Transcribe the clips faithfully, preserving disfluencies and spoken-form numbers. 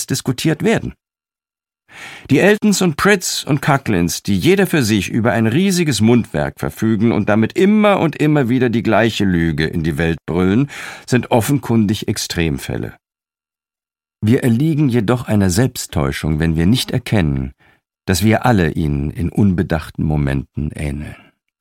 jetzt diskutiert werden. Die Eltons und Pritts und Cochlins, die jeder für sich über ein riesiges Mundwerk verfügen und damit immer und immer wieder die gleiche Lüge in die Welt brüllen, sind offenkundig Extremfälle. Wir erliegen jedoch einer Selbsttäuschung, wenn wir nicht erkennen, dass wir alle ihnen in unbedachten Momenten ähneln.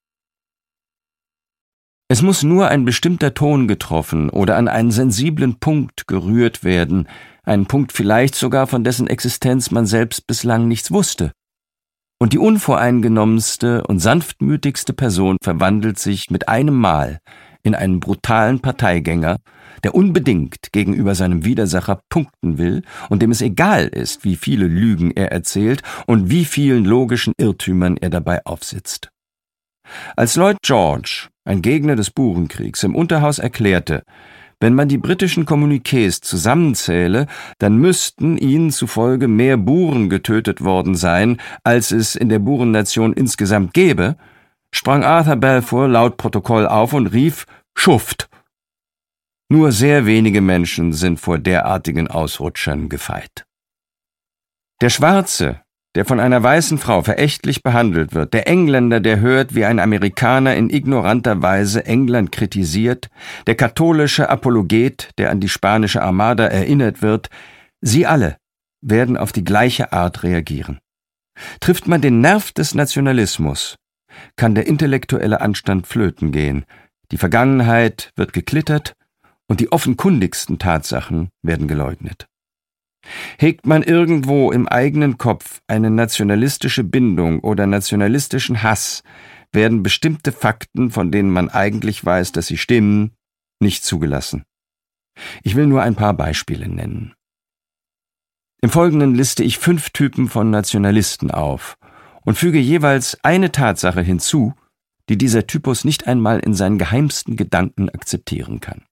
Es muss nur ein bestimmter Ton getroffen oder an einen sensiblen Punkt gerührt werden, einen Punkt vielleicht sogar, von dessen Existenz man selbst bislang nichts wusste. Und die unvoreingenommenste und sanftmütigste Person verwandelt sich mit einem Mal in einen brutalen Parteigänger, der unbedingt gegenüber seinem Widersacher punkten will und dem es egal ist, wie viele Lügen er erzählt und wie vielen logischen Irrtümern er dabei aufsitzt. Als Lloyd George, ein Gegner des Burenkriegs, im Unterhaus erklärte, wenn man die britischen Kommuniqués zusammenzähle, dann müssten ihnen zufolge mehr Buren getötet worden sein, als es in der Burennation insgesamt gäbe, sprang Arthur Balfour laut Protokoll auf und rief »Schuft!« Nur sehr wenige Menschen sind vor derartigen Ausrutschern gefeit. Der Schwarze, der von einer weißen Frau verächtlich behandelt wird, der Engländer, der hört, wie ein Amerikaner in ignoranter Weise England kritisiert, der katholische Apologet, der an die spanische Armada erinnert wird, sie alle werden auf die gleiche Art reagieren. Trifft man den Nerv des Nationalismus, kann der intellektuelle Anstand flöten gehen, die Vergangenheit wird geklittert und die offenkundigsten Tatsachen werden geleugnet. Hegt man irgendwo im eigenen Kopf eine nationalistische Bindung oder nationalistischen Hass, werden bestimmte Fakten, von denen man eigentlich weiß, dass sie stimmen, nicht zugelassen. Ich will nur ein paar Beispiele nennen. Im Folgenden liste ich fünf Typen von Nationalisten auf und füge jeweils eine Tatsache hinzu, die dieser Typus nicht einmal in seinen geheimsten Gedanken akzeptieren kann.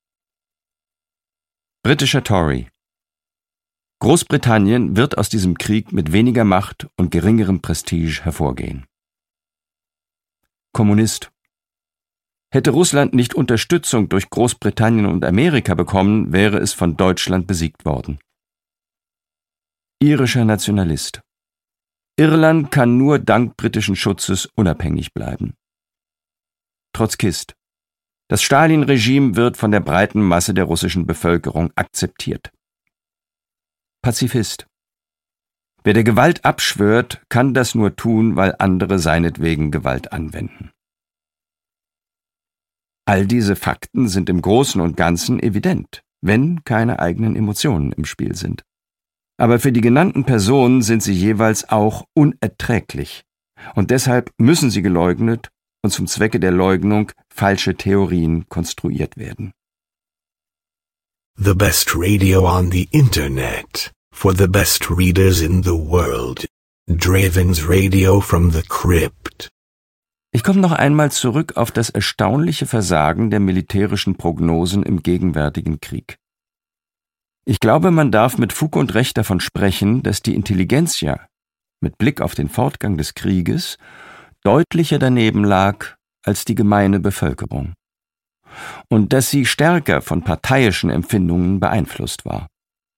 Britischer Tory. Großbritannien wird aus diesem Krieg mit weniger Macht und geringerem Prestige hervorgehen. Kommunist. Hätte Russland nicht Unterstützung durch Großbritannien und Amerika bekommen, wäre es von Deutschland besiegt worden. Irischer Nationalist. Irland kann nur dank britischen Schutzes unabhängig bleiben. Trotzkist. Das Stalin-Regime wird von der breiten Masse der russischen Bevölkerung akzeptiert. Pazifist. Wer der Gewalt abschwört, kann das nur tun, weil andere seinetwegen Gewalt anwenden. All diese Fakten sind im Großen und Ganzen evident, wenn keine eigenen Emotionen im Spiel sind. Aber für die genannten Personen sind sie jeweils auch unerträglich, und deshalb müssen sie geleugnet und zum Zwecke der Leugnung falsche Theorien konstruiert werden. The best radio on the internet, for the best readers in the world. Draven's Radio from the Crypt. Ich komme noch einmal zurück auf das erstaunliche Versagen der militärischen Prognosen im gegenwärtigen Krieg. Ich glaube, man darf mit Fug und Recht davon sprechen, dass die Intelligenzia mit Blick auf den Fortgang des Krieges deutlicher daneben lag als die gemeine Bevölkerung und dass sie stärker von parteiischen Empfindungen beeinflusst war.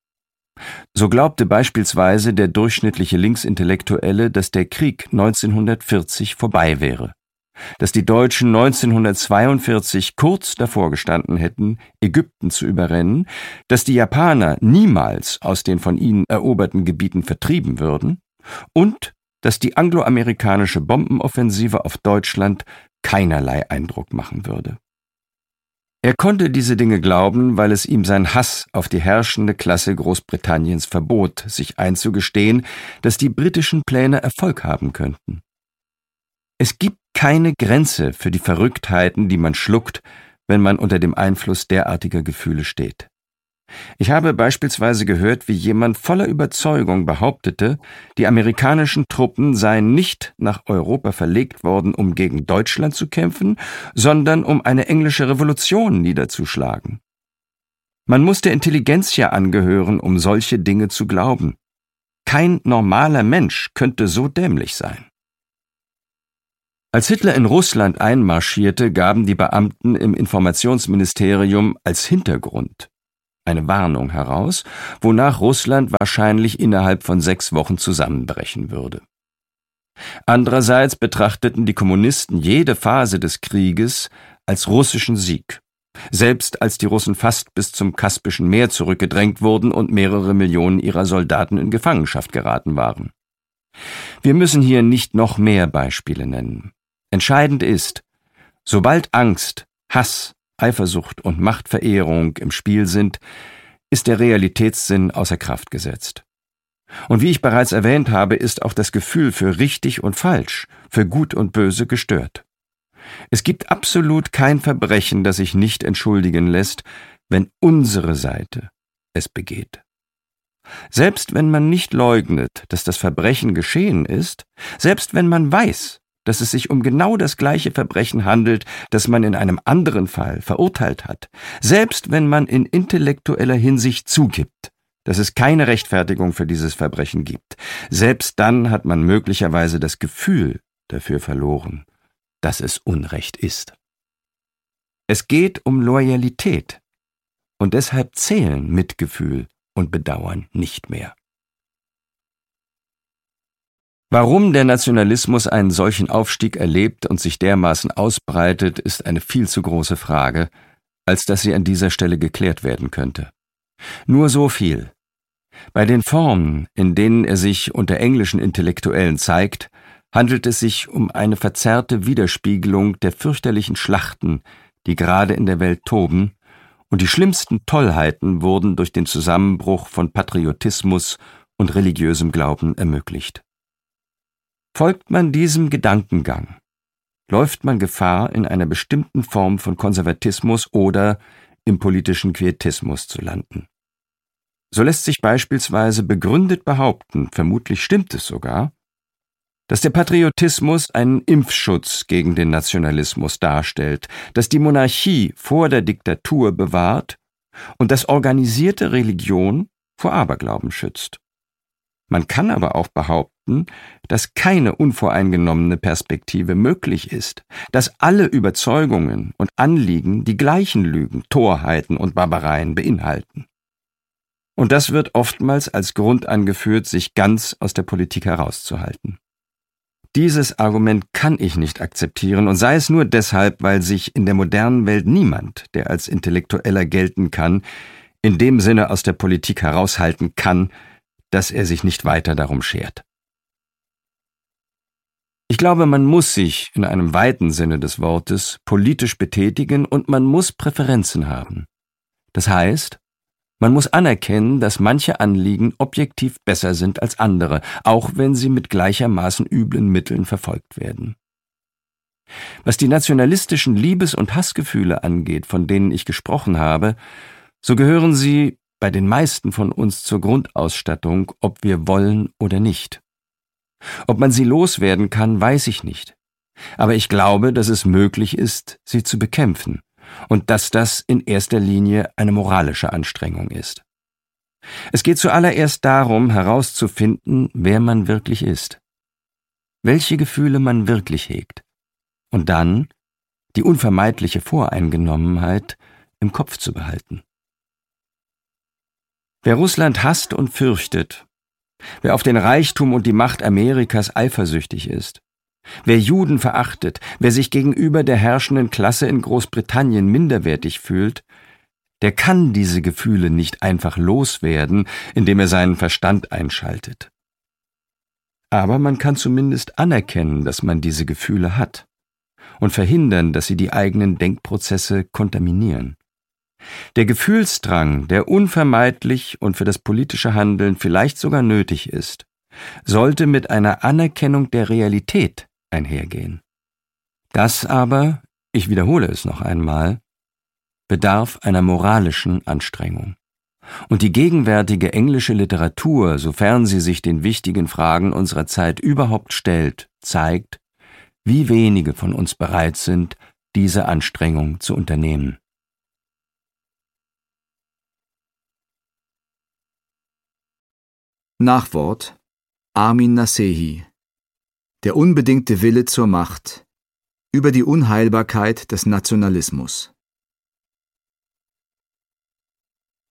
So glaubte beispielsweise der durchschnittliche Linksintellektuelle, dass der Krieg neunzehnhundertvierzig vorbei wäre, dass die Deutschen neunzehnhundertzweiundvierzig kurz davor gestanden hätten, Ägypten zu überrennen, dass die Japaner niemals aus den von ihnen eroberten Gebieten vertrieben würden und dass die angloamerikanische Bombenoffensive auf Deutschland keinerlei Eindruck machen würde. Er konnte diese Dinge glauben, weil es ihm sein Hass auf die herrschende Klasse Großbritanniens verbot, sich einzugestehen, dass die britischen Pläne Erfolg haben könnten. Es gibt keine Grenze für die Verrücktheiten, die man schluckt, wenn man unter dem Einfluss derartiger Gefühle steht. Ich habe beispielsweise gehört, wie jemand voller Überzeugung behauptete, die amerikanischen Truppen seien nicht nach Europa verlegt worden, um gegen Deutschland zu kämpfen, sondern um eine englische Revolution niederzuschlagen. Man muss der Intelligenzia angehören, um solche Dinge zu glauben. Kein normaler Mensch könnte so dämlich sein. Als Hitler in Russland einmarschierte, gaben die Beamten im Informationsministerium als Hintergrund eine Warnung heraus, wonach Russland wahrscheinlich innerhalb von sechs Wochen zusammenbrechen würde. Andererseits betrachteten die Kommunisten jede Phase des Krieges als russischen Sieg, selbst als die Russen fast bis zum Kaspischen Meer zurückgedrängt wurden und mehrere Millionen ihrer Soldaten in Gefangenschaft geraten waren. Wir müssen hier nicht noch mehr Beispiele nennen. Entscheidend ist, sobald Angst, Hass, Eifersucht und Machtverehrung im Spiel sind, ist der Realitätssinn außer Kraft gesetzt. Und wie ich bereits erwähnt habe, ist auch das Gefühl für richtig und falsch, für gut und böse gestört. Es gibt absolut kein Verbrechen, das sich nicht entschuldigen lässt, wenn unsere Seite es begeht. Selbst wenn man nicht leugnet, dass das Verbrechen geschehen ist, selbst wenn man weiß, dass es sich um genau das gleiche Verbrechen handelt, das man in einem anderen Fall verurteilt hat, selbst wenn man in intellektueller Hinsicht zugibt, dass es keine Rechtfertigung für dieses Verbrechen gibt, selbst dann hat man möglicherweise das Gefühl dafür verloren, dass es Unrecht ist. Es geht um Loyalität und deshalb zählen Mitgefühl und Bedauern nicht mehr. Warum der Nationalismus einen solchen Aufstieg erlebt und sich dermaßen ausbreitet, ist eine viel zu große Frage, als dass sie an dieser Stelle geklärt werden könnte. Nur so viel. Bei den Formen, in denen er sich unter englischen Intellektuellen zeigt, handelt es sich um eine verzerrte Widerspiegelung der fürchterlichen Schlachten, die gerade in der Welt toben, und die schlimmsten Tollheiten wurden durch den Zusammenbruch von Patriotismus und religiösem Glauben ermöglicht. Folgt man diesem Gedankengang, läuft man Gefahr, in einer bestimmten Form von Konservatismus oder im politischen Quietismus zu landen. So lässt sich beispielsweise begründet behaupten, vermutlich stimmt es sogar, dass der Patriotismus einen Impfschutz gegen den Nationalismus darstellt, dass die Monarchie vor der Diktatur bewahrt und dass organisierte Religion vor Aberglauben schützt. Man kann aber auch behaupten, dass keine unvoreingenommene Perspektive möglich ist, dass alle Überzeugungen und Anliegen die gleichen Lügen, Torheiten und Barbareien beinhalten. Und das wird oftmals als Grund angeführt, sich ganz aus der Politik herauszuhalten. Dieses Argument kann ich nicht akzeptieren, und sei es nur deshalb, weil sich in der modernen Welt niemand, der als Intellektueller gelten kann, in dem Sinne aus der Politik heraushalten kann, dass er sich nicht weiter darum schert. Ich glaube, man muss sich in einem weiten Sinne des Wortes politisch betätigen und man muss Präferenzen haben. Das heißt, man muss anerkennen, dass manche Anliegen objektiv besser sind als andere, auch wenn sie mit gleichermaßen üblen Mitteln verfolgt werden. Was die nationalistischen Liebes- und Hassgefühle angeht, von denen ich gesprochen habe, so gehören sie bei den meisten von uns zur Grundausstattung, ob wir wollen oder nicht. Ob man sie loswerden kann, weiß ich nicht. Aber ich glaube, dass es möglich ist, sie zu bekämpfen. Und dass das in erster Linie eine moralische Anstrengung ist. Es geht zuallererst darum, herauszufinden, wer man wirklich ist, welche Gefühle man wirklich hegt, und dann die unvermeidliche Voreingenommenheit im Kopf zu behalten. Wer Russland hasst und fürchtet, wer auf den Reichtum und die Macht Amerikas eifersüchtig ist, wer Juden verachtet, wer sich gegenüber der herrschenden Klasse in Großbritannien minderwertig fühlt, der kann diese Gefühle nicht einfach loswerden, indem er seinen Verstand einschaltet. Aber man kann zumindest anerkennen, dass man diese Gefühle hat und verhindern, dass sie die eigenen Denkprozesse kontaminieren. Der Gefühlsdrang, der unvermeidlich und für das politische Handeln vielleicht sogar nötig ist, sollte mit einer Anerkennung der Realität einhergehen. Das aber, ich wiederhole es noch einmal, bedarf einer moralischen Anstrengung. Und die gegenwärtige englische Literatur, sofern sie sich den wichtigen Fragen unserer Zeit überhaupt stellt, zeigt, wie wenige von uns bereit sind, diese Anstrengung zu unternehmen. Nachwort: Armin Nasehi. Der unbedingte Wille zur Macht über die Unheilbarkeit des Nationalismus.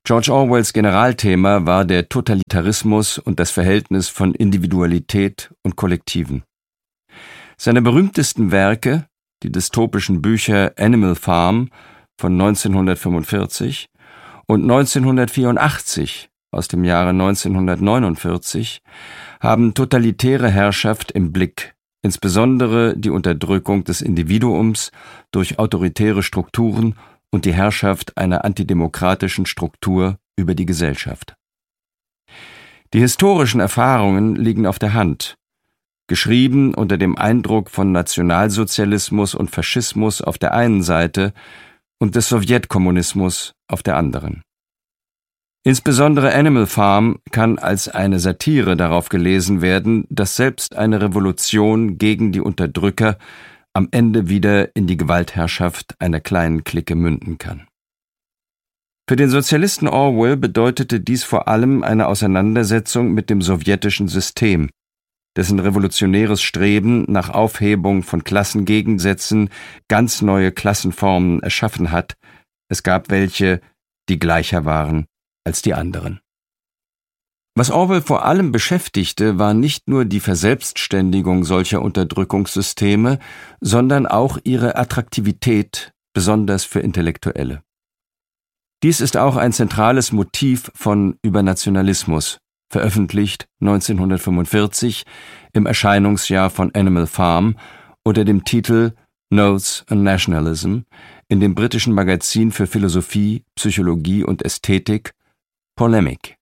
George Orwells Generalthema war der Totalitarismus und das Verhältnis von Individualität und Kollektiven. Seine berühmtesten Werke, die dystopischen Bücher Animal Farm von neunzehnhundertfünfundvierzig und neunzehnhundertvierundachtzig aus dem Jahre neunzehnhundertneunundvierzig, haben totalitäre Herrschaft im Blick, insbesondere die Unterdrückung des Individuums durch autoritäre Strukturen und die Herrschaft einer antidemokratischen Struktur über die Gesellschaft. Die historischen Erfahrungen liegen auf der Hand, geschrieben unter dem Eindruck von Nationalsozialismus und Faschismus auf der einen Seite und des Sowjetkommunismus auf der anderen. Insbesondere Animal Farm kann als eine Satire darauf gelesen werden, dass selbst eine Revolution gegen die Unterdrücker am Ende wieder in die Gewaltherrschaft einer kleinen Clique münden kann. Für den Sozialisten Orwell bedeutete dies vor allem eine Auseinandersetzung mit dem sowjetischen System, dessen revolutionäres Streben nach Aufhebung von Klassengegensätzen ganz neue Klassenformen erschaffen hat. Es gab welche, die gleicher waren als die anderen. Was Orwell vor allem beschäftigte, war nicht nur die Verselbstständigung solcher Unterdrückungssysteme, sondern auch ihre Attraktivität, besonders für Intellektuelle. Dies ist auch ein zentrales Motiv von Übernationalismus, veröffentlicht neunzehnhundertfünfundvierzig im Erscheinungsjahr von Animal Farm unter dem Titel Notes on Nationalism in dem britischen Magazin für Philosophie, Psychologie und Ästhetik Polemic.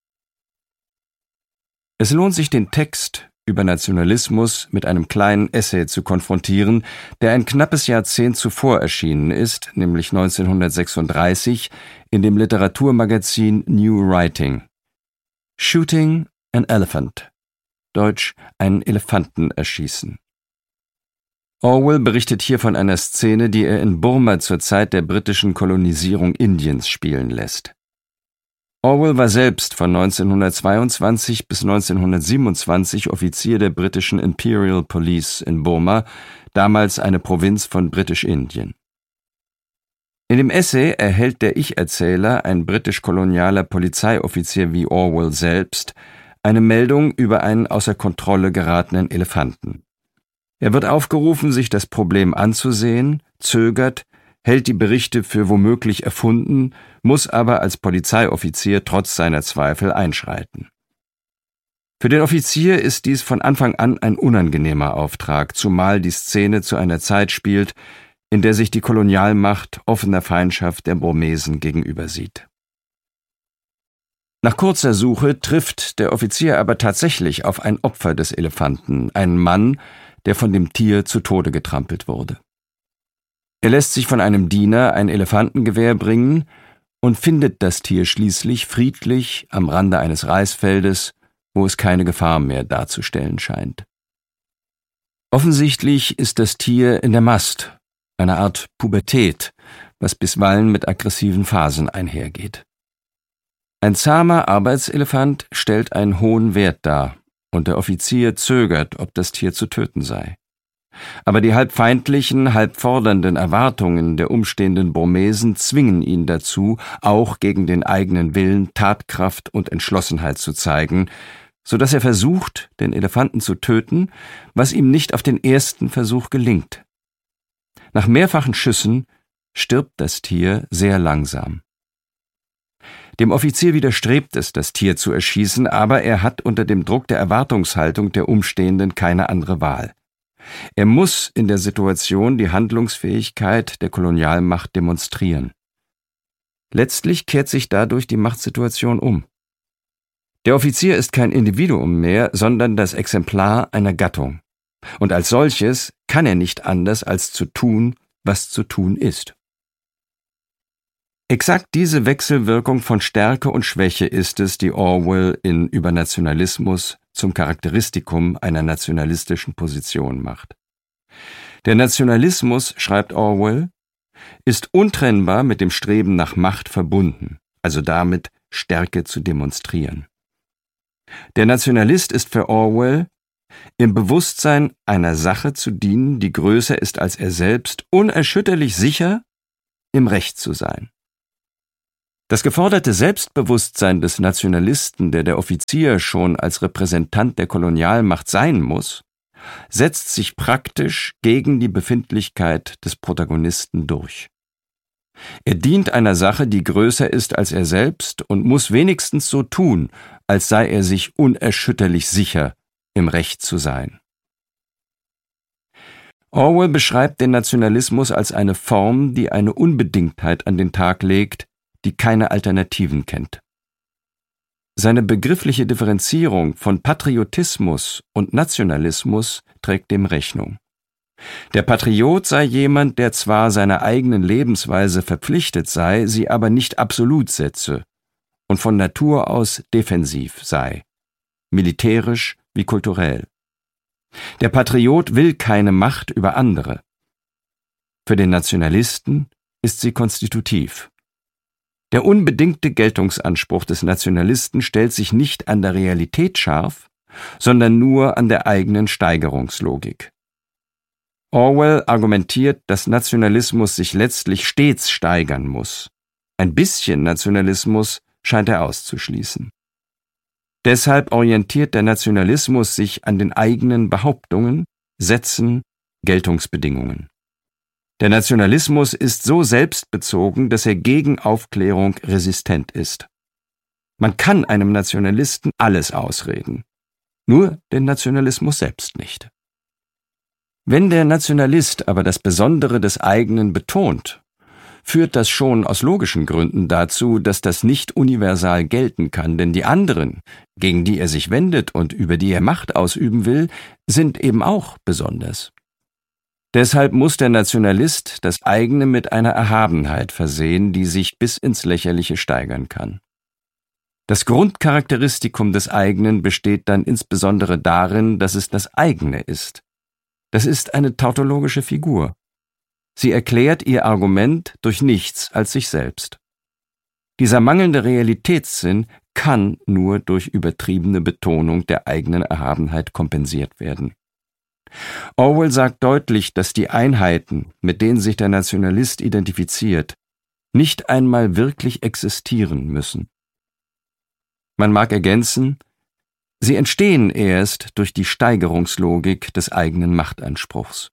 Es lohnt sich, den Text über Nationalismus mit einem kleinen Essay zu konfrontieren, der ein knappes Jahrzehnt zuvor erschienen ist, nämlich neunzehnhundertsechsunddreißig, in dem Literaturmagazin New Writing. Shooting an Elephant, deutsch einen Elefanten erschießen. Orwell berichtet hier von einer Szene, die er in Burma zur Zeit der britischen Kolonisierung Indiens spielen lässt. Orwell war selbst von neunzehnhundertzweiundzwanzig bis neunzehnhundertsiebenundzwanzig Offizier der britischen Imperial Police in Burma, damals eine Provinz von Britisch-Indien. In dem Essay erhält der Ich-Erzähler, ein britisch-kolonialer Polizeioffizier wie Orwell selbst, eine Meldung über einen außer Kontrolle geratenen Elefanten. Er wird aufgerufen, sich das Problem anzusehen, zögert, hält die Berichte für womöglich erfunden, muss aber als Polizeioffizier trotz seiner Zweifel einschreiten. Für den Offizier ist dies von Anfang an ein unangenehmer Auftrag, zumal die Szene zu einer Zeit spielt, in der sich die Kolonialmacht offener Feindschaft der Burmesen gegenübersieht. Nach kurzer Suche trifft der Offizier aber tatsächlich auf ein Opfer des Elefanten, einen Mann, der von dem Tier zu Tode getrampelt wurde. Er lässt sich von einem Diener ein Elefantengewehr bringen und findet das Tier schließlich friedlich am Rande eines Reisfeldes, wo es keine Gefahr mehr darzustellen scheint. Offensichtlich ist das Tier in der Mast, eine Art Pubertät, was bisweilen mit aggressiven Phasen einhergeht. Ein zahmer Arbeitselefant stellt einen hohen Wert dar, und der Offizier zögert, ob das Tier zu töten sei. Aber die halb feindlichen, halb fordernden Erwartungen der umstehenden Burmesen zwingen ihn dazu, auch gegen den eigenen Willen Tatkraft und Entschlossenheit zu zeigen, so dass er versucht, den Elefanten zu töten, was ihm nicht auf den ersten Versuch gelingt. Nach mehrfachen Schüssen stirbt das Tier sehr langsam. Dem Offizier widerstrebt es, das Tier zu erschießen, aber er hat unter dem Druck der Erwartungshaltung der Umstehenden keine andere Wahl. Er muss in der Situation die Handlungsfähigkeit der Kolonialmacht demonstrieren. Letztlich kehrt sich dadurch die Machtsituation um. Der Offizier ist kein Individuum mehr, sondern das Exemplar einer Gattung. Und als solches kann er nicht anders, als zu tun, was zu tun ist. Exakt diese Wechselwirkung von Stärke und Schwäche ist es, die Orwell in Übernationalismus zum Charakteristikum einer nationalistischen Position macht. Der Nationalismus, schreibt Orwell, ist untrennbar mit dem Streben nach Macht verbunden, also damit, Stärke zu demonstrieren. Der Nationalist ist für Orwell im Bewusstsein, einer Sache zu dienen, die größer ist als er selbst, unerschütterlich sicher, im Recht zu sein. Das geforderte Selbstbewusstsein des Nationalisten, der der Offizier schon als Repräsentant der Kolonialmacht sein muss, setzt sich praktisch gegen die Befindlichkeit des Protagonisten durch. Er dient einer Sache, die größer ist als er selbst und muss wenigstens so tun, als sei er sich unerschütterlich sicher, im Recht zu sein. Orwell beschreibt den Nationalismus als eine Form, die eine Unbedingtheit an den Tag legt, die keine Alternativen kennt. Seine begriffliche Differenzierung von Patriotismus und Nationalismus trägt dem Rechnung. Der Patriot sei jemand, der zwar seiner eigenen Lebensweise verpflichtet sei, sie aber nicht absolut setze und von Natur aus defensiv sei, militärisch wie kulturell. Der Patriot will keine Macht über andere. Für den Nationalisten ist sie konstitutiv. Der unbedingte Geltungsanspruch des Nationalisten stellt sich nicht an der Realität scharf, sondern nur an der eigenen Steigerungslogik. Orwell argumentiert, dass Nationalismus sich letztlich stets steigern muss. Ein bisschen Nationalismus scheint er auszuschließen. Deshalb orientiert der Nationalismus sich an den eigenen Behauptungen, Sätzen, Geltungsbedingungen. Der Nationalismus ist so selbstbezogen, dass er gegen Aufklärung resistent ist. Man kann einem Nationalisten alles ausreden, nur den Nationalismus selbst nicht. Wenn der Nationalist aber das Besondere des eigenen betont, führt das schon aus logischen Gründen dazu, dass das nicht universal gelten kann, denn die anderen, gegen die er sich wendet und über die er Macht ausüben will, sind eben auch besonders. Deshalb muss der Nationalist das eigene mit einer Erhabenheit versehen, die sich bis ins Lächerliche steigern kann. Das Grundcharakteristikum des eigenen besteht dann insbesondere darin, dass es das eigene ist. Das ist eine tautologische Figur. Sie erklärt ihr Argument durch nichts als sich selbst. Dieser mangelnde Realitätssinn kann nur durch übertriebene Betonung der eigenen Erhabenheit kompensiert werden. Orwell sagt deutlich, dass die Einheiten, mit denen sich der Nationalist identifiziert, nicht einmal wirklich existieren müssen. Man mag ergänzen, sie entstehen erst durch die Steigerungslogik des eigenen Machtanspruchs.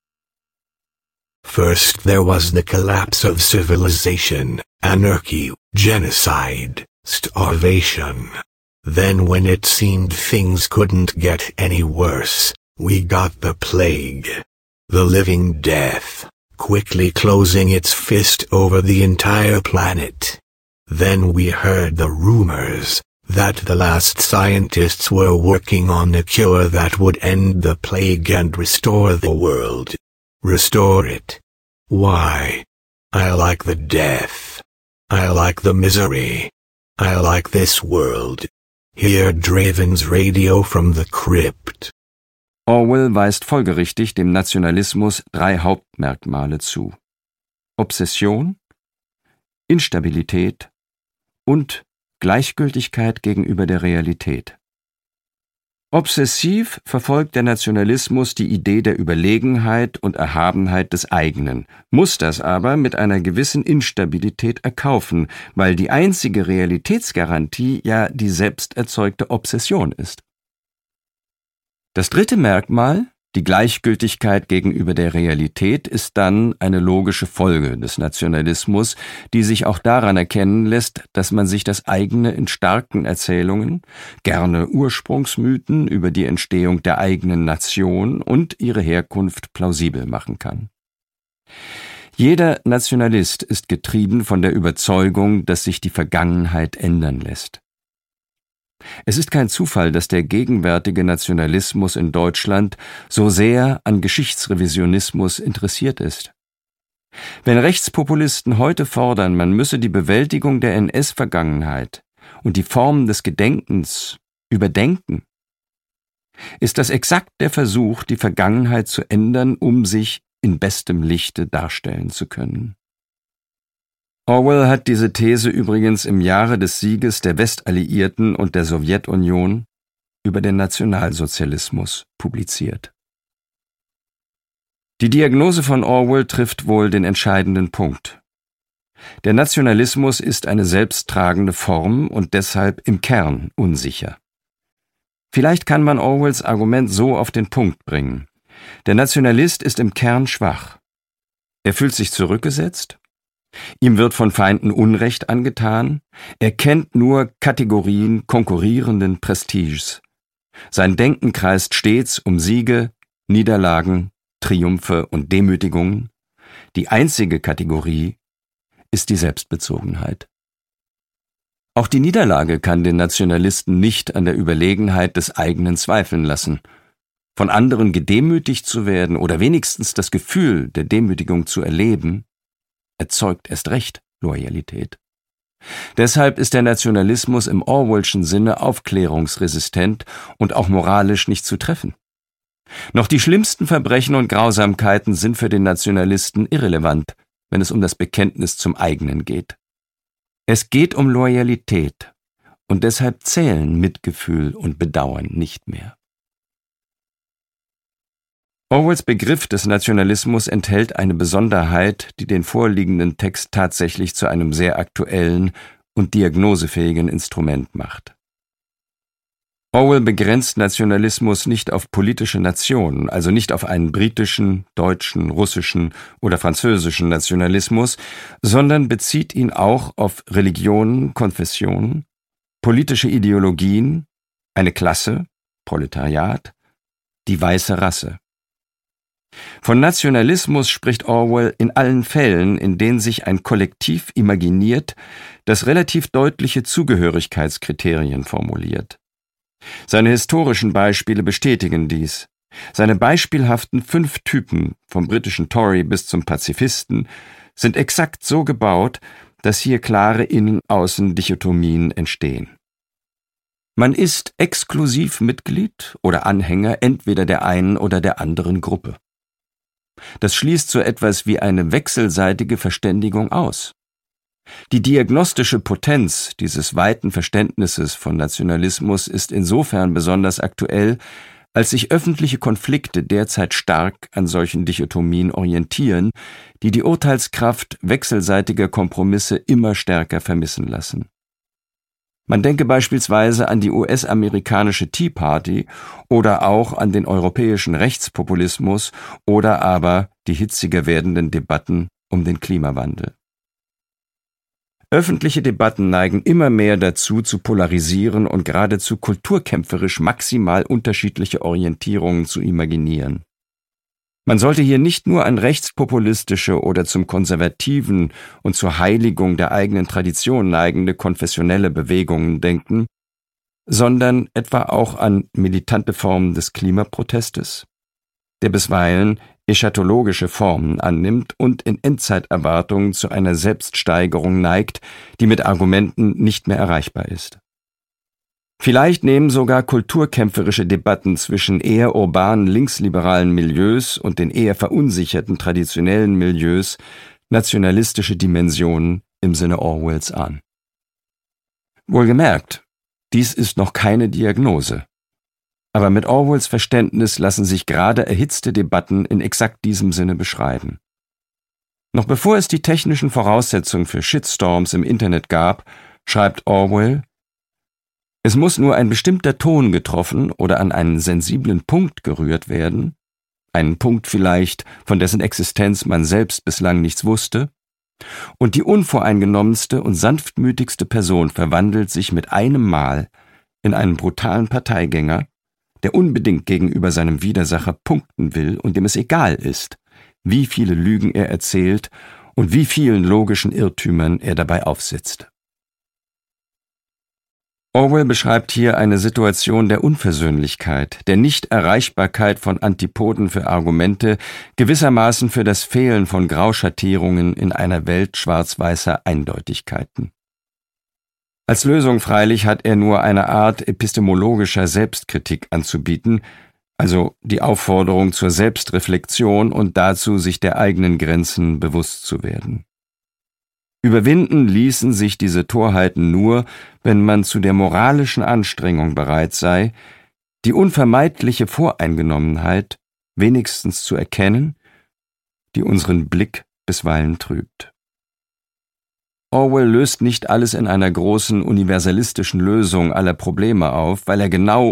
First there was the collapse of civilization, anarchy, genocide, starvation. Then when it seemed things couldn't get any worse, we got the plague, the living death, quickly closing its fist over the entire planet. Then we heard the rumors that the last scientists were working on a cure that would end the plague and restore the world. Restore it. Why? I like the death. I like the misery. I like this world. Hear Draven's Radio from the Crypt. Orwell weist folgerichtig dem Nationalismus drei Hauptmerkmale zu: Obsession, Instabilität und Gleichgültigkeit gegenüber der Realität. Obsessiv verfolgt der Nationalismus die Idee der Überlegenheit und Erhabenheit des eigenen, muss das aber mit einer gewissen Instabilität erkaufen, weil die einzige Realitätsgarantie ja die selbst erzeugte Obsession ist. Das dritte Merkmal, die Gleichgültigkeit gegenüber der Realität, ist dann eine logische Folge des Nationalismus, die sich auch daran erkennen lässt, dass man sich das eigene in starken Erzählungen, gerne Ursprungsmythen über die Entstehung der eigenen Nation und ihre Herkunft plausibel machen kann. Jeder Nationalist ist getrieben von der Überzeugung, dass sich die Vergangenheit ändern lässt. Es ist kein Zufall, dass der gegenwärtige Nationalismus in Deutschland so sehr an Geschichtsrevisionismus interessiert ist. Wenn Rechtspopulisten heute fordern, man müsse die Bewältigung der N S-Vergangenheit und die Formen des Gedenkens überdenken, ist das exakt der Versuch, die Vergangenheit zu ändern, um sich in bestem Lichte darstellen zu können. Orwell hat diese These übrigens im Jahre des Sieges der Westalliierten und der Sowjetunion über den Nationalsozialismus publiziert. Die Diagnose von Orwell trifft wohl den entscheidenden Punkt. Der Nationalismus ist eine selbsttragende Form und deshalb im Kern unsicher. Vielleicht kann man Orwells Argument so auf den Punkt bringen. Der Nationalist ist im Kern schwach. Er fühlt sich zurückgesetzt, ihm wird von Feinden Unrecht angetan, er kennt nur Kategorien konkurrierenden Prestiges. Sein Denken kreist stets um Siege, Niederlagen, Triumphe und Demütigungen. Die einzige Kategorie ist die Selbstbezogenheit. Auch die Niederlage kann den Nationalisten nicht an der Überlegenheit des eigenen zweifeln lassen. Von anderen gedemütigt zu werden oder wenigstens das Gefühl der Demütigung zu erleben, erzeugt erst recht Loyalität. Deshalb ist der Nationalismus im Orwellschen Sinne aufklärungsresistent und auch moralisch nicht zu treffen. Noch die schlimmsten Verbrechen und Grausamkeiten sind für den Nationalisten irrelevant, wenn es um das Bekenntnis zum eigenen geht. Es geht um Loyalität und deshalb zählen Mitgefühl und Bedauern nicht mehr. Orwells Begriff des Nationalismus enthält eine Besonderheit, die den vorliegenden Text tatsächlich zu einem sehr aktuellen und diagnosefähigen Instrument macht. Orwell begrenzt Nationalismus nicht auf politische Nationen, also nicht auf einen britischen, deutschen, russischen oder französischen Nationalismus, sondern bezieht ihn auch auf Religionen, Konfessionen, politische Ideologien, eine Klasse, Proletariat, die weiße Rasse. Von Nationalismus spricht Orwell in allen Fällen, in denen sich ein Kollektiv imaginiert, das relativ deutliche Zugehörigkeitskriterien formuliert. Seine historischen Beispiele bestätigen dies. Seine beispielhaften fünf Typen, vom britischen Tory bis zum Pazifisten, sind exakt so gebaut, dass hier klare Innen-Außen-Dichotomien entstehen. Man ist exklusiv Mitglied oder Anhänger entweder der einen oder der anderen Gruppe. Das schließt so etwas wie eine wechselseitige Verständigung aus. Die diagnostische Potenz dieses weiten Verständnisses von Nationalismus ist insofern besonders aktuell, als sich öffentliche Konflikte derzeit stark an solchen Dichotomien orientieren, die die Urteilskraft wechselseitiger Kompromisse immer stärker vermissen lassen. Man denke beispielsweise an die U S-amerikanische Tea Party oder auch an den europäischen Rechtspopulismus oder aber die hitziger werdenden Debatten um den Klimawandel. Öffentliche Debatten neigen immer mehr dazu, zu polarisieren und geradezu kulturkämpferisch maximal unterschiedliche Orientierungen zu imaginieren. Man sollte hier nicht nur an rechtspopulistische oder zum konservativen und zur Heiligung der eigenen Tradition neigende konfessionelle Bewegungen denken, sondern etwa auch an militante Formen des Klimaprotestes, der bisweilen eschatologische Formen annimmt und in Endzeiterwartungen zu einer Selbststeigerung neigt, die mit Argumenten nicht mehr erreichbar ist. Vielleicht nehmen sogar kulturkämpferische Debatten zwischen eher urbanen linksliberalen Milieus und den eher verunsicherten traditionellen Milieus nationalistische Dimensionen im Sinne Orwells an. Wohlgemerkt, dies ist noch keine Diagnose. Aber mit Orwells Verständnis lassen sich gerade erhitzte Debatten in exakt diesem Sinne beschreiben. Noch bevor es die technischen Voraussetzungen für Shitstorms im Internet gab, schreibt Orwell: Es muss nur ein bestimmter Ton getroffen oder an einen sensiblen Punkt gerührt werden, einen Punkt vielleicht, von dessen Existenz man selbst bislang nichts wusste, und die unvoreingenommenste und sanftmütigste Person verwandelt sich mit einem Mal in einen brutalen Parteigänger, der unbedingt gegenüber seinem Widersacher punkten will und dem es egal ist, wie viele Lügen er erzählt und wie vielen logischen Irrtümern er dabei aufsitzt. Orwell beschreibt hier eine Situation der Unversöhnlichkeit, der Nichterreichbarkeit von Antipoden für Argumente, gewissermaßen für das Fehlen von Grauschattierungen in einer Welt schwarz-weißer Eindeutigkeiten. Als Lösung freilich hat er nur eine Art epistemologischer Selbstkritik anzubieten, also die Aufforderung zur Selbstreflexion und dazu, sich der eigenen Grenzen bewusst zu werden. Überwinden ließen sich diese Torheiten nur, wenn man zu der moralischen Anstrengung bereit sei, die unvermeidliche Voreingenommenheit wenigstens zu erkennen, die unseren Blick bisweilen trübt. Orwell löst nicht alles in einer großen universalistischen Lösung aller Probleme auf, weil er genau